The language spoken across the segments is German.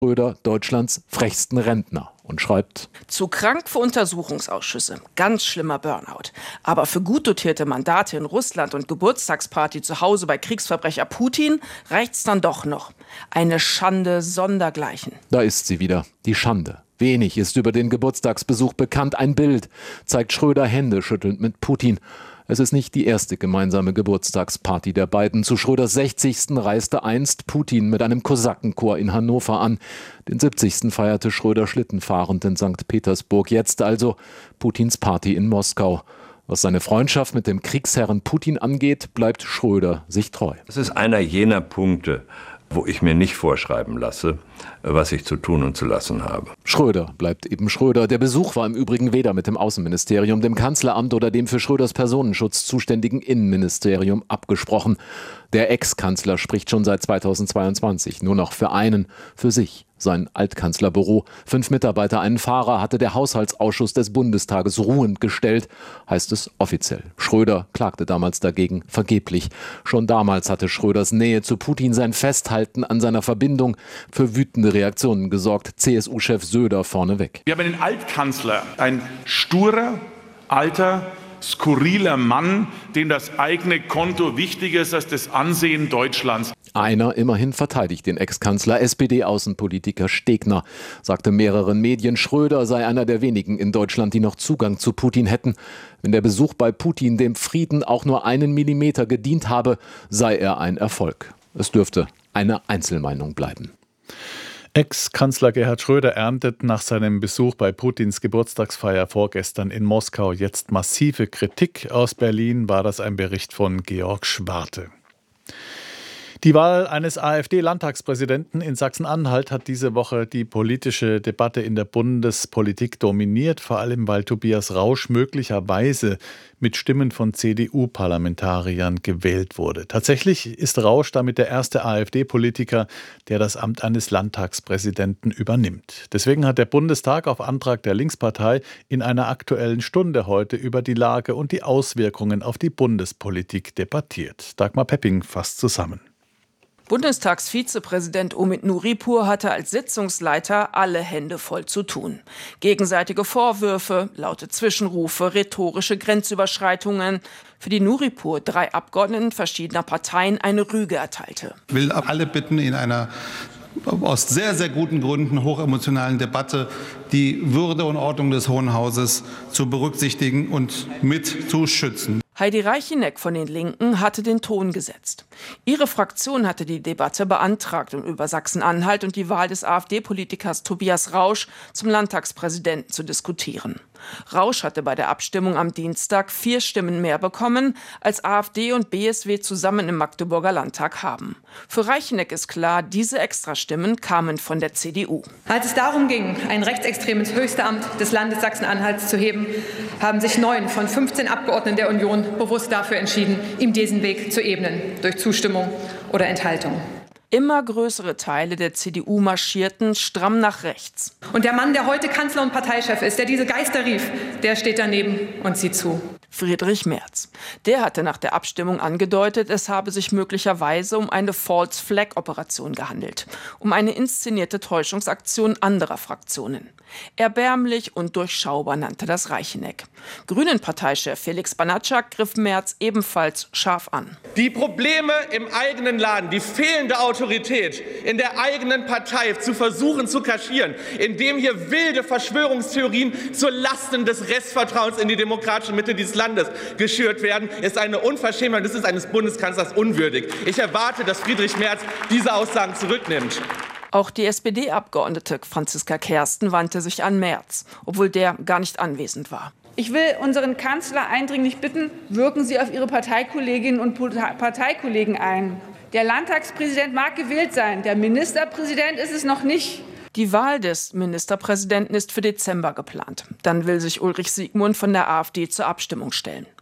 Schröder Deutschlands frechsten Rentner und schreibt: Zu krank für Untersuchungsausschüsse, ganz schlimmer Burnout. Aber für gut dotierte Mandate in Russland und Geburtstagsparty zu Hause bei Kriegsverbrecher Putin reicht's dann doch noch. Eine Schande sondergleichen. Da ist sie wieder, die Schande. Wenig ist über den Geburtstagsbesuch bekannt. Ein Bild zeigt Schröder händeschüttelnd mit Putin. Es ist nicht die erste gemeinsame Geburtstagsparty der beiden. Zu Schröders 60. reiste einst Putin mit einem Kosakenchor in Hannover an. Den 70. feierte Schröder schlittenfahrend in St. Petersburg. Jetzt also Putins Party in Moskau. Was seine Freundschaft mit dem Kriegsherren Putin angeht, bleibt Schröder sich treu. Es ist einer jener Punkte, wo ich mir nicht vorschreiben lasse, was ich zu tun und zu lassen habe. Schröder bleibt eben Schröder. Der Besuch war im Übrigen weder mit dem Außenministerium, dem Kanzleramt oder dem für Schröders Personenschutz zuständigen Innenministerium abgesprochen. Der Ex-Kanzler spricht schon seit 2022 nur noch für einen, für sich. Sein Altkanzlerbüro. 5 Mitarbeiter, einen Fahrer hatte der Haushaltsausschuss des Bundestages ruhend gestellt, heißt es offiziell. Schröder klagte damals dagegen vergeblich. Schon damals hatte Schröders Nähe zu Putin, sein Festhalten an seiner Verbindung für wütende Reaktionen gesorgt. CSU-Chef Söder vorneweg. Wir haben einen Altkanzler, ein sturer, alter, skurriler Mann, dem das eigene Konto wichtiger ist als das Ansehen Deutschlands. Einer immerhin verteidigt den Ex-Kanzler. SPD-Außenpolitiker Stegner sagte mehreren Medien, Schröder sei einer der wenigen in Deutschland, die noch Zugang zu Putin hätten. Wenn der Besuch bei Putin dem Frieden auch nur einen Millimeter gedient habe, sei er ein Erfolg. Es dürfte eine Einzelmeinung bleiben. Ex-Kanzler Gerhard Schröder erntet nach seinem Besuch bei Putins Geburtstagsfeier vorgestern in Moskau jetzt massive Kritik. Aus Berlin war das ein Bericht von Georg Schwarte. Die Wahl eines AfD-Landtagspräsidenten in Sachsen-Anhalt hat diese Woche die politische Debatte in der Bundespolitik dominiert, vor allem weil Tobias Rausch möglicherweise mit Stimmen von CDU-Parlamentariern gewählt wurde. Tatsächlich ist Rausch damit der erste AfD-Politiker, der das Amt eines Landtagspräsidenten übernimmt. Deswegen hat der Bundestag auf Antrag der Linkspartei in einer Aktuellen Stunde heute über die Lage und die Auswirkungen auf die Bundespolitik debattiert. Dagmar Pepping fasst zusammen. Bundestagsvizepräsident Omid Nuripur hatte als Sitzungsleiter alle Hände voll zu tun. Gegenseitige Vorwürfe, laute Zwischenrufe, rhetorische Grenzüberschreitungen. Für die Nuripur 3 Abgeordneten verschiedener Parteien eine Rüge erteilte. Ich will alle bitten, in einer aus sehr, sehr guten Gründen hochemotionalen Debatte die Würde und Ordnung des Hohen Hauses zu berücksichtigen und mit zu schützen. Heidi Reicheneck von den Linken hatte den Ton gesetzt. Ihre Fraktion hatte die Debatte beantragt, um über Sachsen-Anhalt und die Wahl des AfD-Politikers Tobias Rausch zum Landtagspräsidenten zu diskutieren. Rausch hatte bei der Abstimmung am Dienstag 4 Stimmen mehr bekommen, als AfD und BSW zusammen im Magdeburger Landtag haben. Für Reicheneck ist klar, diese Extrastimmen kamen von der CDU. Als es darum ging, ein Rechtsextrem ins höchste Amt des Landes Sachsen-Anhalts zu heben, haben sich 9 von 15 Abgeordneten der Union bewusst dafür entschieden, ihm diesen Weg zu ebnen, durch Zustimmung oder Enthaltung. Immer größere Teile der CDU marschierten stramm nach rechts. Und der Mann, der heute Kanzler und Parteichef ist, der diese Geister rief, der steht daneben und sieht zu. Friedrich Merz. Der hatte nach der Abstimmung angedeutet, es habe sich möglicherweise um eine False-Flag-Operation gehandelt, um eine inszenierte Täuschungsaktion anderer Fraktionen. Erbärmlich und durchschaubar nannte das Reicheneck. Grünen-Parteichef Felix Banatschak griff Merz ebenfalls scharf an. Die Probleme im eigenen Laden, die fehlende Autorität in der eigenen Partei zu versuchen zu kaschieren, indem hier wilde Verschwörungstheorien zur Lasten des Restvertrauens in die demokratische Mitte dieses Landes geschürt werden, ist eine Unverschämtheit, das ist eines Bundeskanzlers unwürdig. Ich erwarte, dass Friedrich Merz diese Aussagen zurücknimmt. Auch die SPD-Abgeordnete Franziska Kersten wandte sich an Merz, obwohl der gar nicht anwesend war. Ich will unseren Kanzler eindringlich bitten, wirken Sie auf Ihre Parteikolleginnen und Parteikollegen ein. Der Landtagspräsident mag gewählt sein, der Ministerpräsident ist es noch nicht. Die Wahl des Ministerpräsidenten ist für Dezember geplant. Dann will sich Ulrich Siegmund von der AfD zur Abstimmung stellen.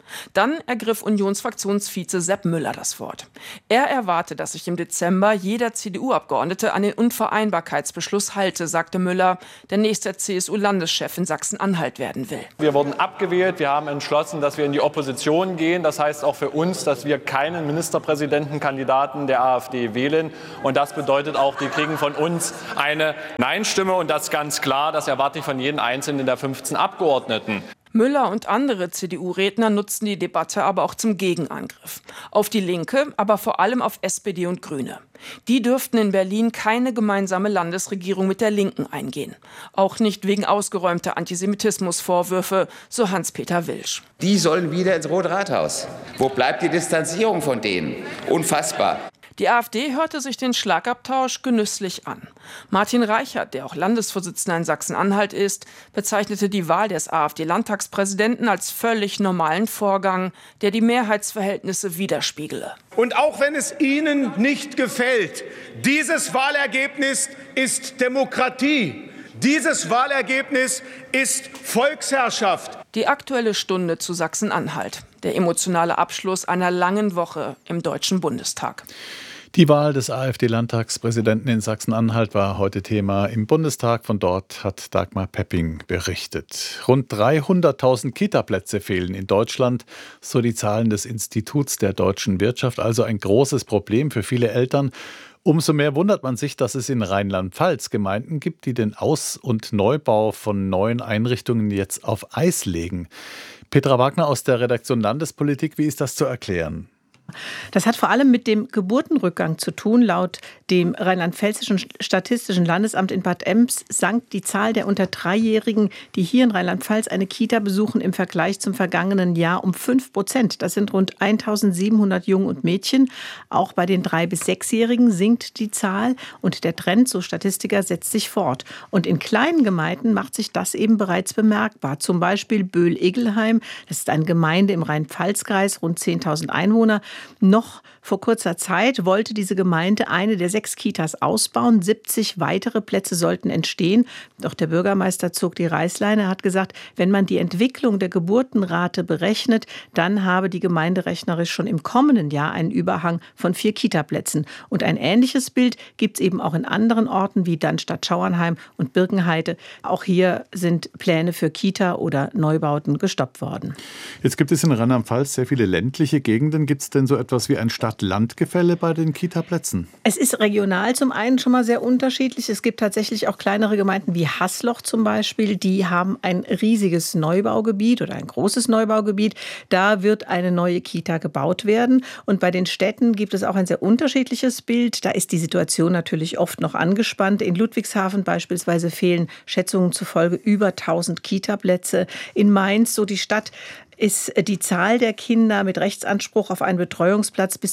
Dann ergriff Unionsfraktionsvize Sepp Müller das Wort. Er erwarte, dass sich im Dezember jeder CDU-Abgeordnete an den Unvereinbarkeitsbeschluss halte, sagte Müller, der nächster CSU-Landeschef in Sachsen-Anhalt werden will. Wir wurden abgewählt, wir haben entschlossen, dass wir in die Opposition gehen. Das heißt auch für uns, dass wir keinen Ministerpräsidentenkandidaten der AfD wählen. Und das bedeutet auch, die kriegen von uns eine Nein-Stimme. Und das ist ganz klar, das erwarte ich von jedem einzelnen der 15 Abgeordneten. Müller und andere CDU-Redner nutzten die Debatte aber auch zum Gegenangriff. Auf die Linke, aber vor allem auf SPD und Grüne. Die dürften in Berlin keine gemeinsame Landesregierung mit der Linken eingehen. Auch nicht wegen ausgeräumter Antisemitismusvorwürfe, so Hans-Peter Wilsch. Die sollen wieder ins Rote Rathaus. Wo bleibt die Distanzierung von denen? Unfassbar. Die AfD hörte sich den Schlagabtausch genüsslich an. Martin Reichert, der auch Landesvorsitzender in Sachsen-Anhalt ist, bezeichnete die Wahl des AfD-Landtagspräsidenten als völlig normalen Vorgang, der die Mehrheitsverhältnisse widerspiegele. Und auch wenn es Ihnen nicht gefällt, dieses Wahlergebnis ist Demokratie. Dieses Wahlergebnis ist Volksherrschaft. Die Aktuelle Stunde zu Sachsen-Anhalt. Der emotionale Abschluss einer langen Woche im Deutschen Bundestag. Die Wahl des AfD-Landtagspräsidenten in Sachsen-Anhalt war heute Thema im Bundestag. Von dort hat Dagmar Pepping berichtet. Rund 300.000 Kita-Plätze fehlen in Deutschland, so die Zahlen des Instituts der deutschen Wirtschaft. Also ein großes Problem für viele Eltern. Umso mehr wundert man sich, dass es in Rheinland-Pfalz Gemeinden gibt, die den Aus- und Neubau von neuen Einrichtungen jetzt auf Eis legen. Petra Wagner aus der Redaktion Landespolitik, wie ist das zu erklären? Das hat vor allem mit dem Geburtenrückgang zu tun. Laut dem Rheinland-Pfälzischen Statistischen Landesamt in Bad Ems sank die Zahl der unter 3-Jährigen, die hier in Rheinland-Pfalz eine Kita besuchen, im Vergleich zum vergangenen Jahr um 5%. Das sind rund 1.700 Jungen und Mädchen. Auch bei den 3- bis 6-Jährigen sinkt die Zahl. Und der Trend, so Statistiker, setzt sich fort. Und in kleinen Gemeinden macht sich das eben bereits bemerkbar. Zum Beispiel Böhl-Egelheim. Das ist eine Gemeinde im Rhein-Pfalz-Kreis, rund 10.000 Einwohner. Noch vor kurzer Zeit wollte diese Gemeinde eine der 6 Kitas ausbauen. 70 weitere Plätze sollten entstehen. Doch der Bürgermeister zog die Reißleine. Er hat gesagt, wenn man die Entwicklung der Geburtenrate berechnet, dann habe die Gemeinde rechnerisch schon im kommenden Jahr einen Überhang von 4 Kitaplätzen. Und ein ähnliches Bild gibt es eben auch in anderen Orten wie Dannstatt-Schauernheim und Birkenheide. Auch hier sind Pläne für Kita- oder Neubauten gestoppt worden. Jetzt gibt es in Rheinland-Pfalz sehr viele ländliche Gegenden. Gibt es denn so etwas wie ein Stadt-Land-Gefälle bei den Kita-Plätzen? Es ist regional zum einen schon mal sehr unterschiedlich. Es gibt tatsächlich auch kleinere Gemeinden wie Haßloch zum Beispiel. Die haben ein riesiges Neubaugebiet oder ein großes Neubaugebiet. Da wird eine neue Kita gebaut werden. Und bei den Städten gibt es auch ein sehr unterschiedliches Bild. Da ist die Situation natürlich oft noch angespannt. In Ludwigshafen beispielsweise fehlen Schätzungen zufolge über 1.000 Kita-Plätze. In Mainz, so die Stadt, ist die Zahl der Kinder mit Rechtsanspruch auf einen Betreuungsplatz bis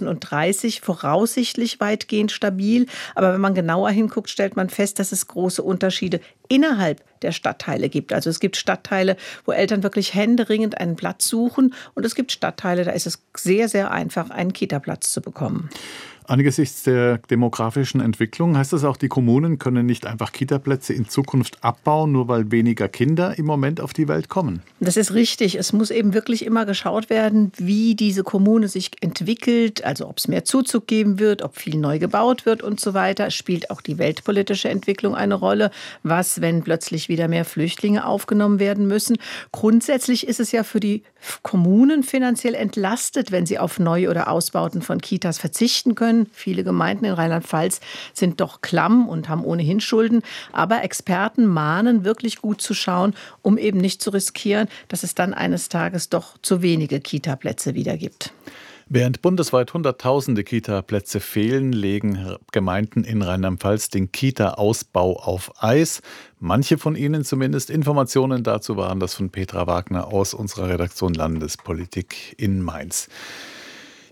2030 voraussichtlich weitgehend stabil. Aber wenn man genauer hinguckt, stellt man fest, dass es große Unterschiede innerhalb der Stadtteile gibt. Also es gibt Stadtteile, wo Eltern wirklich händeringend einen Platz suchen. Und es gibt Stadtteile, da ist es sehr, sehr einfach, einen Kita-Platz zu bekommen. Angesichts der demografischen Entwicklung heißt das auch, die Kommunen können nicht einfach Kitaplätze in Zukunft abbauen, nur weil weniger Kinder im Moment auf die Welt kommen. Das ist richtig. Es muss eben wirklich immer geschaut werden, wie diese Kommune sich entwickelt, also ob es mehr Zuzug geben wird, ob viel neu gebaut wird und so weiter. Es spielt auch die weltpolitische Entwicklung eine Rolle. Was, wenn plötzlich wieder mehr Flüchtlinge aufgenommen werden müssen? Grundsätzlich ist es ja für die Kommunen finanziell entlastet, wenn sie auf Neu- oder Ausbauten von Kitas verzichten können. Viele Gemeinden in Rheinland-Pfalz sind doch klamm und haben ohnehin Schulden. Aber Experten mahnen, wirklich gut zu schauen, um eben nicht zu riskieren, dass es dann eines Tages doch zu wenige Kita-Plätze wieder gibt. Während bundesweit Hunderttausende Kita-Plätze fehlen, legen Gemeinden in Rheinland-Pfalz den Kita-Ausbau auf Eis. Manche von ihnen zumindest. Informationen dazu waren das von Petra Wagner aus unserer Redaktion Landespolitik in Mainz.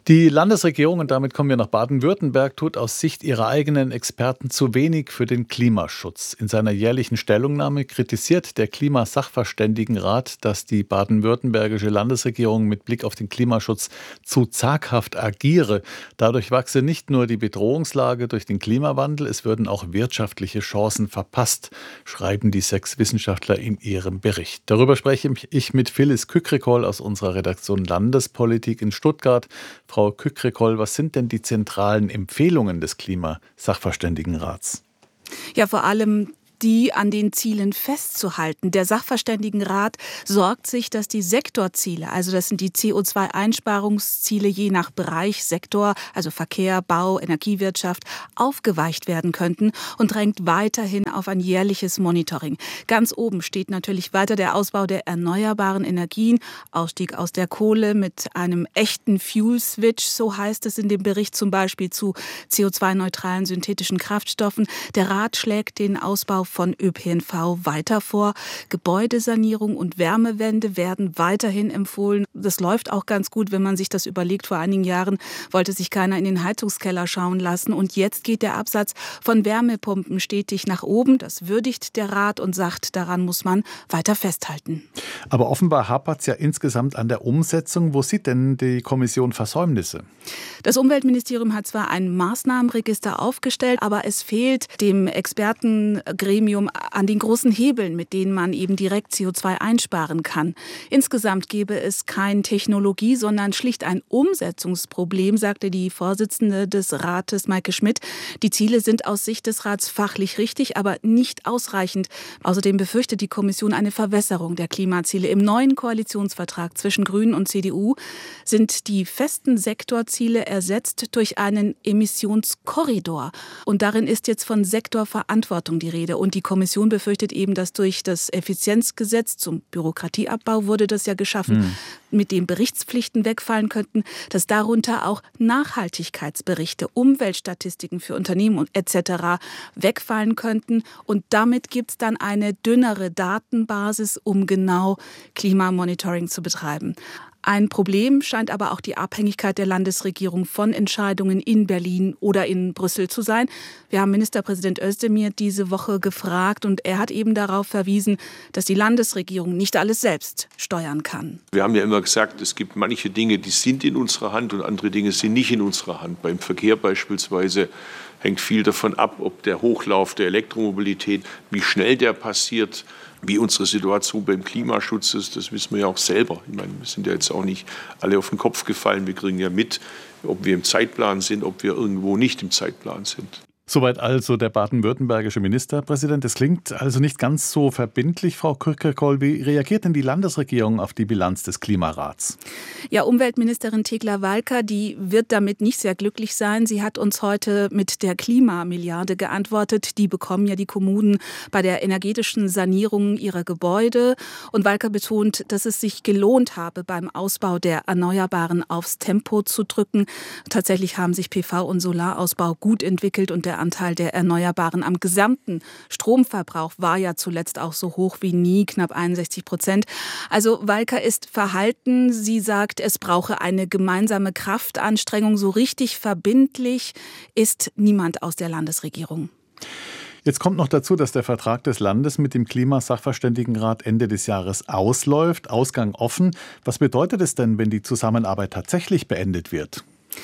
Die Landesregierung, und damit kommen wir nach Baden-Württemberg, tut aus Sicht ihrer eigenen Experten zu wenig für den Klimaschutz. In seiner jährlichen Stellungnahme kritisiert der Klimasachverständigenrat, dass die baden-württembergische Landesregierung mit Blick auf den Klimaschutz zu zaghaft agiere. Dadurch wachse nicht nur die Bedrohungslage durch den Klimawandel, es würden auch wirtschaftliche Chancen verpasst, schreiben die 6 Wissenschaftler in ihrem Bericht. Darüber spreche ich mit Phyllis Kükrikoll aus unserer Redaktion Landespolitik in Stuttgart. Frau Kükrikoll, was sind denn die zentralen Empfehlungen des Klimasachverständigenrats? Ja, vor allem die an den Zielen festzuhalten. Der Sachverständigenrat sorgt sich, dass die Sektorziele, also das sind die CO2-Einsparungsziele je nach Bereich, Sektor, also Verkehr, Bau, Energiewirtschaft, aufgeweicht werden könnten und drängt weiterhin auf ein jährliches Monitoring. Ganz oben steht natürlich weiter der Ausbau der erneuerbaren Energien, Ausstieg aus der Kohle mit einem echten Fuel-Switch, so heißt es in dem Bericht, zum Beispiel zu CO2-neutralen synthetischen Kraftstoffen. Der Rat schlägt den Ausbau von ÖPNV weiter vor. Gebäudesanierung und Wärmewende werden weiterhin empfohlen. Das läuft auch ganz gut, wenn man sich das überlegt. Vor einigen Jahren wollte sich keiner in den Heizungskeller schauen lassen. Und jetzt geht der Absatz von Wärmepumpen stetig nach oben. Das würdigt der Rat und sagt, daran muss man weiter festhalten. Aber offenbar hapert es ja insgesamt an der Umsetzung. Wo sieht denn die Kommission Versäumnisse? Das Umweltministerium hat zwar ein Maßnahmenregister aufgestellt, aber es fehlt dem Expertengremium an den großen Hebeln, mit denen man eben direkt CO2 einsparen kann. Insgesamt gäbe es kein Technologie, sondern schlicht ein Umsetzungsproblem, sagte die Vorsitzende des Rates, Maike Schmidt. Die Ziele sind aus Sicht des Rats fachlich richtig, aber nicht ausreichend. Außerdem befürchtet die Kommission eine Verwässerung der Klimaziele. Im neuen Koalitionsvertrag zwischen Grünen und CDU sind die festen Sektorziele ersetzt durch einen Emissionskorridor. Und darin ist jetzt von Sektorverantwortung die Rede. Und die Kommission befürchtet eben, dass durch das Effizienzgesetz zum Bürokratieabbau wurde das ja geschaffen, mit dem Berichtspflichten wegfallen könnten, dass darunter auch Nachhaltigkeitsberichte, Umweltstatistiken für Unternehmen und etc. wegfallen könnten. Und damit gibt es dann eine dünnere Datenbasis, um genau Klimamonitoring zu betreiben. Ein Problem scheint aber auch die Abhängigkeit der Landesregierung von Entscheidungen in Berlin oder in Brüssel zu sein. Wir haben Ministerpräsident Özdemir diese Woche gefragt und er hat eben darauf verwiesen, dass die Landesregierung nicht alles selbst steuern kann. Wir haben ja immer gesagt, es gibt manche Dinge, die sind in unserer Hand und andere Dinge sind nicht in unserer Hand. Beim Verkehr beispielsweise hängt viel davon ab, ob der Hochlauf der Elektromobilität, wie schnell der passiert, wie unsere Situation beim Klimaschutz ist, das wissen wir ja auch selber. Ich meine, wir sind ja jetzt auch nicht alle auf den Kopf gefallen. Wir kriegen ja mit, ob wir im Zeitplan sind, ob wir irgendwo nicht im Zeitplan sind. Soweit also der baden-württembergische Ministerpräsident. Das klingt also nicht ganz so verbindlich, Frau Kükrikoll. Wie reagiert denn die Landesregierung auf die Bilanz des Klimarats? Ja, Umweltministerin Thekla Walker, die wird damit nicht sehr glücklich sein. Sie hat uns heute mit der Klimamilliarde geantwortet. Die bekommen ja die Kommunen bei der energetischen Sanierung ihrer Gebäude. Und Walker betont, dass es sich gelohnt habe, beim Ausbau der Erneuerbaren aufs Tempo zu drücken. Tatsächlich haben sich PV- und Solarausbau gut entwickelt und der Anteil der Erneuerbaren am gesamten Stromverbrauch war ja zuletzt auch so hoch wie nie, knapp 61%. Also Walker ist verhalten. Sie sagt, es brauche eine gemeinsame Kraftanstrengung. So richtig verbindlich ist niemand aus der Landesregierung. Jetzt kommt noch dazu, dass der Vertrag des Landes mit dem Klimasachverständigenrat Ende des Jahres ausläuft, Ausgang offen. Was bedeutet es denn, wenn die Zusammenarbeit tatsächlich beendet wird?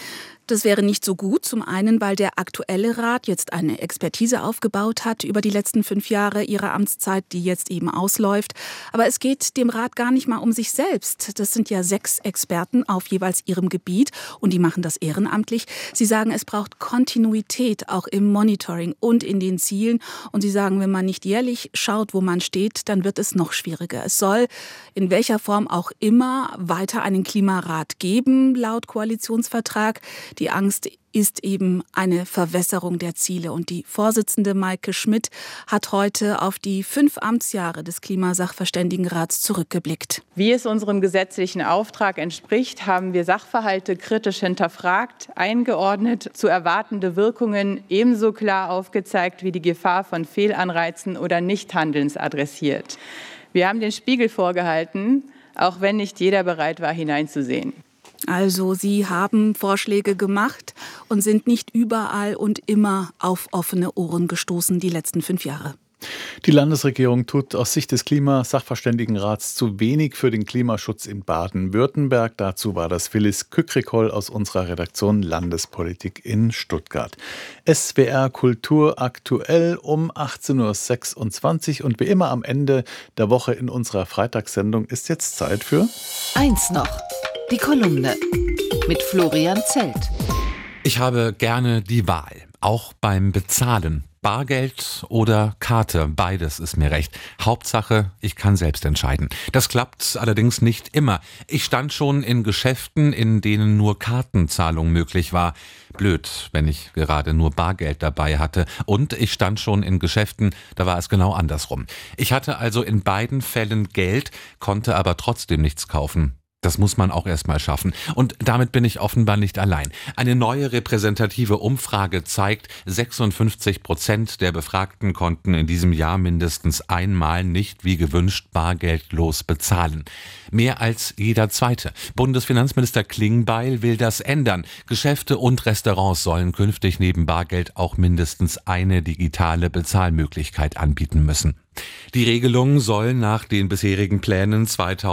Das wäre nicht so gut. Zum einen, weil der aktuelle Rat jetzt eine Expertise aufgebaut hat über die letzten 5 Jahre ihrer Amtszeit, die jetzt eben ausläuft. Aber es geht dem Rat gar nicht mal um sich selbst. Das sind ja 6 Experten auf jeweils ihrem Gebiet und die machen das ehrenamtlich. Sie sagen, es braucht Kontinuität auch im Monitoring und in den Zielen. Und sie sagen, wenn man nicht jährlich schaut, wo man steht, dann wird es noch schwieriger. Es soll in welcher Form auch immer weiter einen Klimarat geben, laut Koalitionsvertrag. Die Angst ist eben eine Verwässerung der Ziele. Und die Vorsitzende Maike Schmidt hat heute auf die 5 Amtsjahre des Klimasachverständigenrats zurückgeblickt. Wie es unserem gesetzlichen Auftrag entspricht, haben wir Sachverhalte kritisch hinterfragt, eingeordnet, zu erwartende Wirkungen ebenso klar aufgezeigt wie die Gefahr von Fehlanreizen oder Nichthandelns adressiert. Wir haben den Spiegel vorgehalten, auch wenn nicht jeder bereit war, hineinzusehen. Also Sie haben Vorschläge gemacht und sind nicht überall und immer auf offene Ohren gestoßen die letzten 5 Jahre. Die Landesregierung tut aus Sicht des Klimasachverständigenrats zu wenig für den Klimaschutz in Baden-Württemberg. Dazu war das Phyllis Kükrikol aus unserer Redaktion Landespolitik in Stuttgart. SWR Kultur aktuell um 18.26 Uhr und wie immer am Ende der Woche in unserer Freitagssendung ist jetzt Zeit für Eins noch, die Kolumne mit Florian Zelt. Ich habe gerne die Wahl, auch beim Bezahlen. Bargeld oder Karte, beides ist mir recht. Hauptsache, ich kann selbst entscheiden. Das klappt allerdings nicht immer. Ich stand schon in Geschäften, in denen nur Kartenzahlung möglich war. Blöd, wenn ich gerade nur Bargeld dabei hatte. Und ich stand schon in Geschäften, da war es genau andersrum. Ich hatte also in beiden Fällen Geld, konnte aber trotzdem nichts kaufen. Das muss man auch erstmal schaffen. Und damit bin ich offenbar nicht allein. Eine neue repräsentative Umfrage zeigt, 56% der Befragten konnten in diesem Jahr mindestens einmal nicht wie gewünscht bargeldlos bezahlen. Mehr als jeder Zweite. Bundesfinanzminister Klingbeil will das ändern. Geschäfte und Restaurants sollen künftig neben Bargeld auch mindestens eine digitale Bezahlmöglichkeit anbieten müssen. Die Regelung soll nach den bisherigen Plänen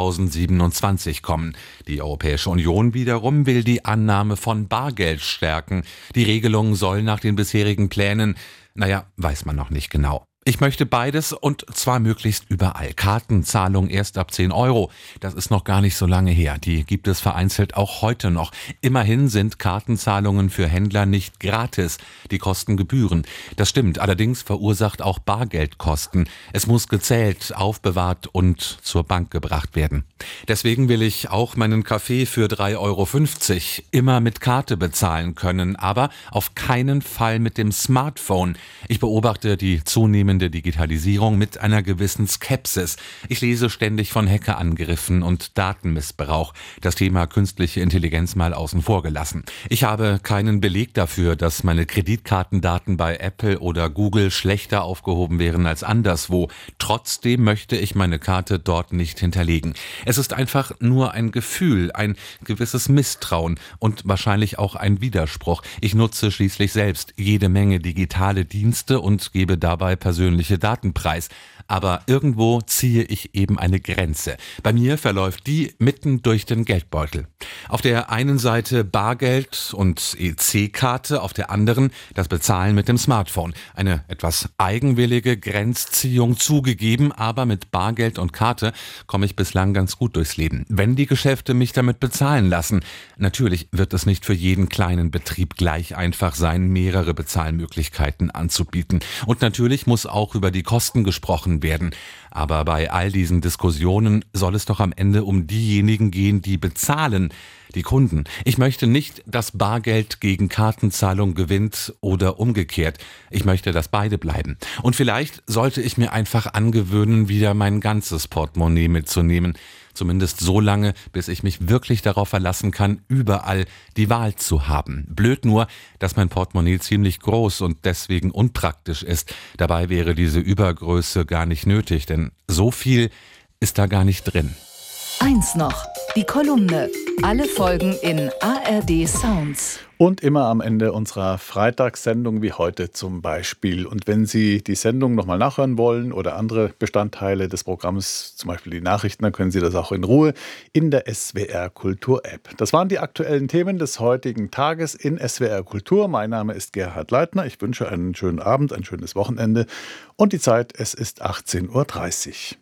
2027 kommen. Die Europäische Union wiederum will die Annahme von Bargeld stärken. Die Regelung soll nach den bisherigen Plänen, weiß man noch nicht genau. Ich möchte beides und zwar möglichst überall. Kartenzahlung erst ab 10 Euro. Das ist noch gar nicht so lange her. Die gibt es vereinzelt auch heute noch. Immerhin sind Kartenzahlungen für Händler nicht gratis. Die kosten Gebühren. Das stimmt. Allerdings verursacht auch Bargeld Kosten. Es muss gezählt, aufbewahrt und zur Bank gebracht werden. Deswegen will ich auch meinen Kaffee für 3,50 Euro immer mit Karte bezahlen können, aber auf keinen Fall mit dem Smartphone. Ich beobachte die zunehmende Digitalisierung mit einer gewissen Skepsis. Ich lese ständig von Hackerangriffen und Datenmissbrauch. Das Thema künstliche Intelligenz mal außen vor gelassen. Ich habe keinen Beleg dafür, dass meine Kreditkartendaten bei Apple oder Google schlechter aufgehoben wären als anderswo. Trotzdem möchte ich meine Karte dort nicht hinterlegen. Es ist einfach nur ein Gefühl, ein gewisses Misstrauen und wahrscheinlich auch ein Widerspruch. Ich nutze schließlich selbst jede Menge digitale Dienste und gebe dabei persönliche Daten preis. Aber irgendwo ziehe ich eben eine Grenze. Bei mir verläuft die mitten durch den Geldbeutel. Auf der einen Seite Bargeld und EC-Karte, auf der anderen das Bezahlen mit dem Smartphone. Eine etwas eigenwillige Grenzziehung zugegeben, aber mit Bargeld und Karte komme ich bislang ganz gut durchs Leben. Wenn die Geschäfte mich damit bezahlen lassen. Natürlich wird es nicht für jeden kleinen Betrieb gleich einfach sein, mehrere Bezahlmöglichkeiten anzubieten. Und natürlich muss auch über die Kosten gesprochen werden. Aber bei all diesen Diskussionen soll es doch am Ende um diejenigen gehen, die bezahlen, die Kunden. Ich möchte nicht, dass Bargeld gegen Kartenzahlung gewinnt oder umgekehrt. Ich möchte, dass beide bleiben. Und vielleicht sollte ich mir einfach angewöhnen, wieder mein ganzes Portemonnaie mitzunehmen. Zumindest so lange, bis ich mich wirklich darauf verlassen kann, überall die Wahl zu haben. Blöd nur, dass mein Portemonnaie ziemlich groß und deswegen unpraktisch ist. Dabei wäre diese Übergröße gar nicht nötig, denn so viel ist da gar nicht drin. Eins noch, die Kolumne. Alle Folgen in ARD Sounds. Und immer am Ende unserer Freitagssendung wie heute zum Beispiel. Und wenn Sie die Sendung nochmal nachhören wollen oder andere Bestandteile des Programms, zum Beispiel die Nachrichten, dann können Sie das auch in Ruhe in der SWR Kultur App. Das waren die aktuellen Themen des heutigen Tages in SWR Kultur. Mein Name ist Gerhard Leitner. Ich wünsche einen schönen Abend, ein schönes Wochenende. Und die Zeit, es ist 18.30 Uhr.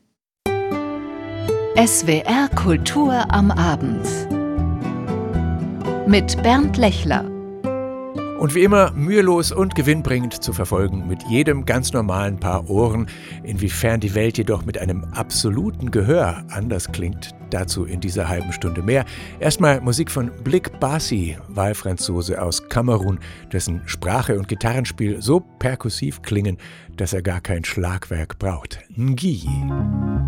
SWR Kultur am Abend mit Bernd Lechler. Und wie immer mühelos und gewinnbringend zu verfolgen, mit jedem ganz normalen Paar Ohren, inwiefern die Welt jedoch mit einem absoluten Gehör anders klingt. Dazu in dieser halben Stunde mehr. Erstmal Musik von Blik Basi, Wahlfranzose aus Kamerun, dessen Sprache und Gitarrenspiel so perkussiv klingen, dass er gar kein Schlagwerk braucht. Ngi.